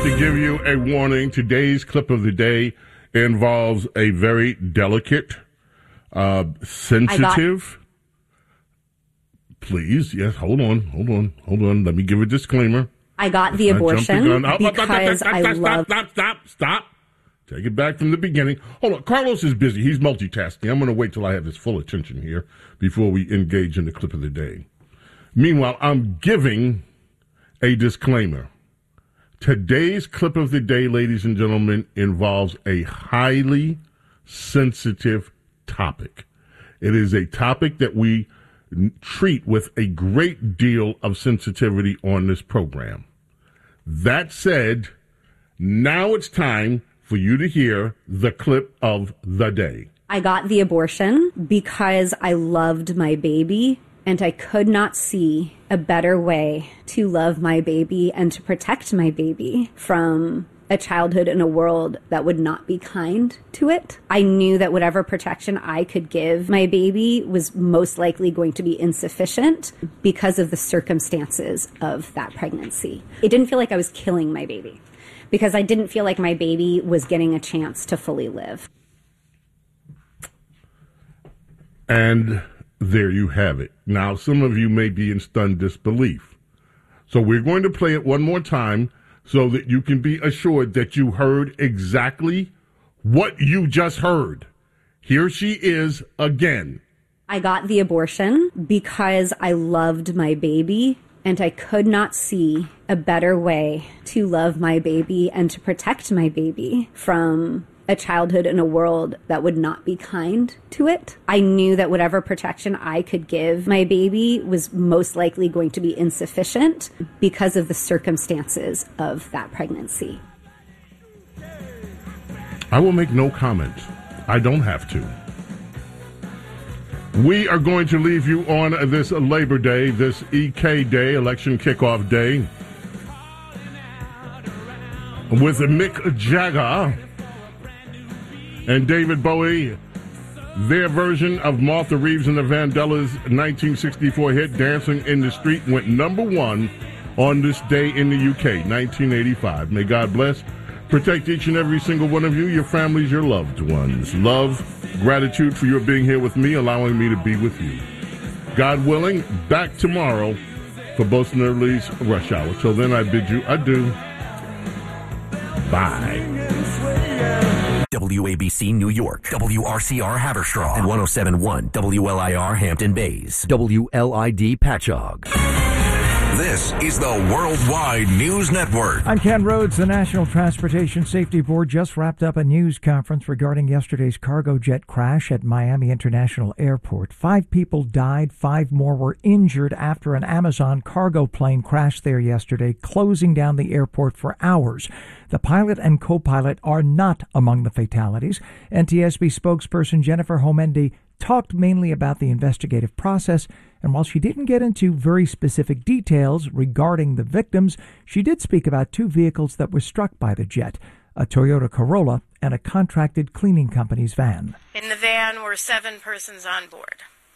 To give you a warning, today's clip of the day involves a very delicate, sensitive. Please, yes, hold on. Let me give a disclaimer. I got the abortion because I love... Stop. Take it back from the beginning. Hold on. Carlos is busy. He's multitasking. I'm going to wait till I have his full attention here before we engage in the clip of the day. Meanwhile, I'm giving a disclaimer. Today's clip of the day, ladies and gentlemen, involves a highly sensitive topic. It is a topic that we treat with a great deal of sensitivity on this program. That said, now it's time for you to hear the clip of the day. I got the abortion because I loved my baby, and I could not see a better way to love my baby and to protect my baby from a childhood in a world that would not be kind to it. I knew that whatever protection I could give my baby was most likely going to be insufficient because of the circumstances of that pregnancy. It didn't feel like I was killing my baby because I didn't feel like my baby was getting a chance to fully live. And there you have it. Now, some of you may be in stunned disbelief. So we're going to play it one more time so that you can be assured that you heard exactly what you just heard. Here she is again. I got the abortion because I loved my baby, and I could not see a better way to love my baby and to protect my baby from a childhood in a world that would not be kind to it. I knew that whatever protection I could give my baby was most likely going to be insufficient because of the circumstances of that pregnancy. I will make no comment. I don't have to. We are going to leave you on this Labor Day, this EK Day, Election Kickoff Day, with Mick Jagger and David Bowie. Their version of Martha Reeves and the Vandellas' 1964 hit Dancing in the Street went number one on this day in the UK, 1985. May God bless, protect each and every single one of you, your families, your loved ones. Love, gratitude for your being here with me, allowing me to be with you. God willing, back tomorrow for Boston Early's Rush Hour. Till then, I bid you adieu. Bye. WABC New York, WRCR Haverstraw, and 107.1 WLIR Hampton Bays, WLID Patchogue. This is the Worldwide News Network. I'm Ken Rhodes. The National Transportation Safety Board just wrapped up a news conference regarding yesterday's cargo jet crash at Miami International Airport. 5 people died, 5 more were injured after an Amazon cargo plane crashed there yesterday, closing down the airport for hours. The pilot and co-pilot are not among the fatalities. NTSB spokesperson Jennifer Homendy talked mainly about the investigative process, and while she didn't get into very specific details regarding the victims, she did speak about 2 vehicles that were struck by the jet, a Toyota Corolla and a contracted cleaning company's van. In the van were 7 persons on board.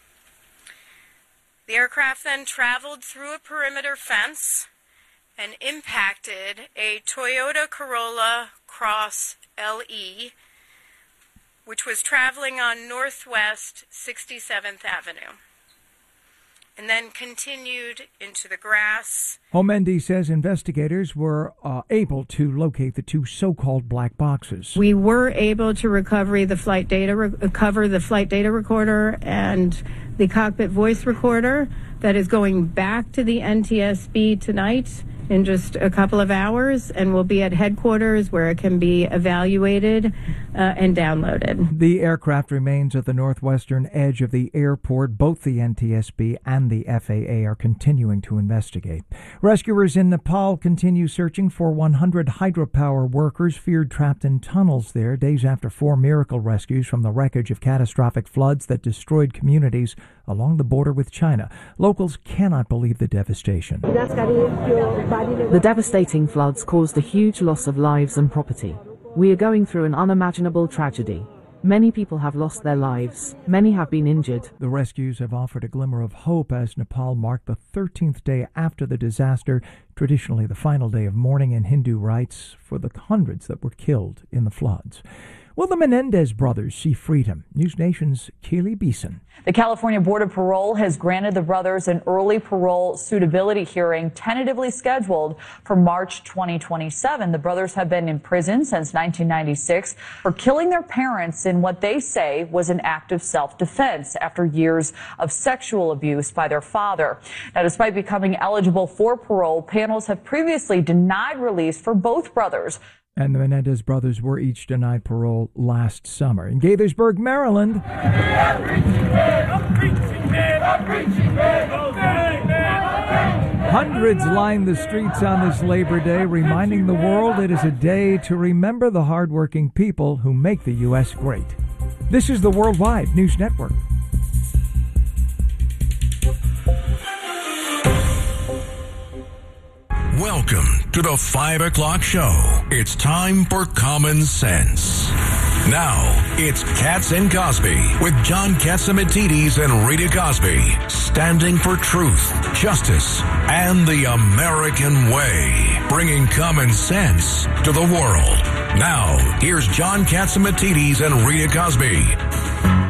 The aircraft then traveled through a perimeter fence and impacted a Toyota Corolla Cross LE, which was traveling on Northwest 67th Avenue, and then continued into the grass. Homendy says investigators were able to locate the 2 so-called black boxes. We were able to recover the flight data recorder and the cockpit voice recorder that is going back to the NTSB tonight in just a couple of hours, and will be at headquarters where it can be evaluated and downloaded. The aircraft remains at the northwestern edge of the airport. Both the NTSB and the FAA are continuing to investigate. Rescuers in Nepal continue searching for 100 hydropower workers feared trapped in tunnels there, days after 4 miracle rescues from the wreckage of catastrophic floods that destroyed communities along the border with China. Locals cannot believe the devastation. The devastating floods caused a huge loss of lives and property. We are going through an unimaginable tragedy. Many people have lost their lives. Many have been injured. The rescues have offered a glimmer of hope as Nepal marked the 13th day after the disaster, traditionally the final day of mourning in Hindu rites for the hundreds that were killed in the floods. Will the Menendez brothers see freedom? News Nation's Keely Beeson. The California Board of Parole has granted the brothers an early parole suitability hearing tentatively scheduled for March 2027. The brothers have been in prison since 1996 for killing their parents in what they say was an act of self-defense after years of sexual abuse by their father. Now, despite becoming eligible for parole, panels have previously denied release for both brothers. And the Menendez brothers were each denied parole last summer. In Gaithersburg, Maryland, hundreds lined the streets on this Labor Day, reminding the world it is a day to remember the hardworking people who make the U.S. great. This is the Worldwide News Network. Welcome to the 5 o'clock show. It's time for Common Sense. Now, it's Katz and Cosby with John Catsimatidis and Rita Cosby, standing for truth, justice, and the American way, bringing common sense to the world. Now, here's John Catsimatidis and Rita Cosby.